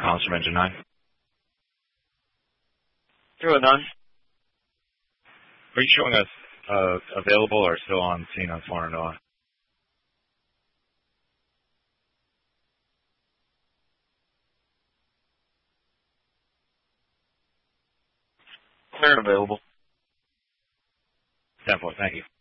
calls from Engine 9. 209. Are you showing us available or still on scene on $400? Clear and available. 10-4, thank you.